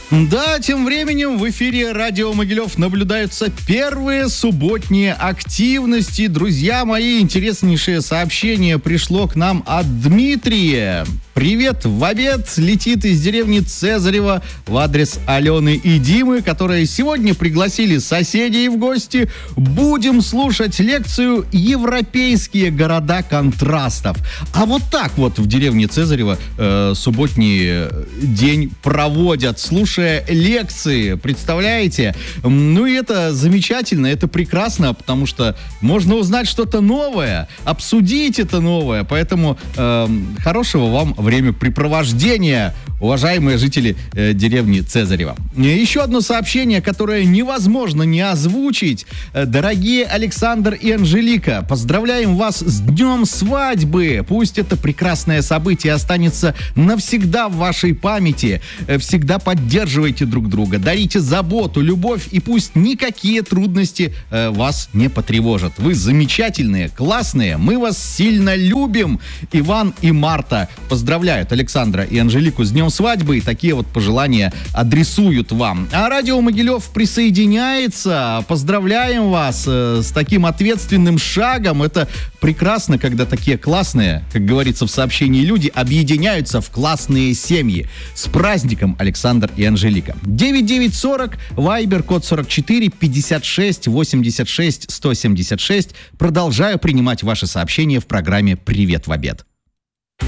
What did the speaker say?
Да, тем временем в эфире радио Могилев наблюдаются первые субботние активности. Друзья мои, интереснейшее сообщение пришло к нам от Дмитрия. Привет в обед летит из деревни Цезарева в адрес Алены и Димы, которые сегодня пригласили соседей в гости. Будем слушать лекцию «Европейские города контрастов». А вот так вот в деревне Цезарева субботний день проводят, слушая лекции. Представляете? Ну и это замечательно, это прекрасно, потому что можно узнать что-то новое, обсудить это новое. Поэтому хорошего вам времяпрепровождения, уважаемые жители деревни Цезарева. Еще одно сообщение, которое невозможно не озвучить. Дорогие Александр и Анжелика, поздравляем вас с днем свадьбы. Пусть это прекрасное событие останется навсегда в вашей памяти. Всегда поддерживайте друг друга, дарите заботу, любовь, и пусть никакие трудности вас не потревожат. Вы замечательные, классные, мы вас сильно любим. Иван и Марта поздравляют Александра и Анжелику с днем свадьбы, и такие вот пожелания адресуют вам. А радио Могилев присоединяется. Поздравляем вас с таким ответственным шагом. Это прекрасно, когда такие классные, как говорится в сообщении, люди объединяются в классные семьи. С праздником, Александр и Анжелика. 9940, Вайбер, код 44 56 86 176. Продолжаю принимать ваши сообщения в программе «Привет в обед».